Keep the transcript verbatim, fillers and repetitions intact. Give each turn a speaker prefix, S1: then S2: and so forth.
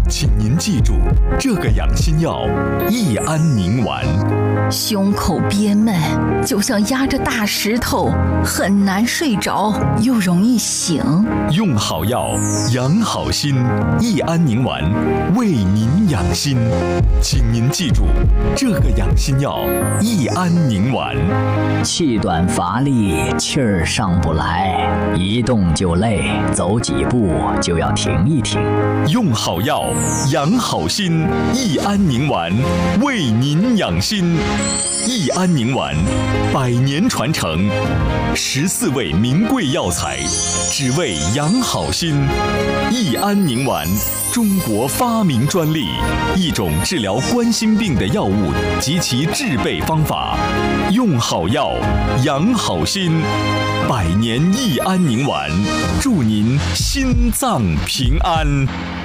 S1: 请您记住这个养心药益安宁丸。
S2: 胸口憋闷，就像压着大石头，很难睡着，又容易醒。
S1: 用好药，养好心，益安宁丸为您养心。请您记住这个养心药益安宁丸。
S3: 气短乏力，气儿上不来，一动就累，走几步就要停一停。
S1: 用好药，养好心，益安宁丸为您养心。益安宁丸，百年传承，十四味名贵药材，只为养好心。益安宁丸，中国发明专利，一种治疗冠心病的药物及其制备方法。用好药，养好心，百年益安宁丸，祝您心脏平安。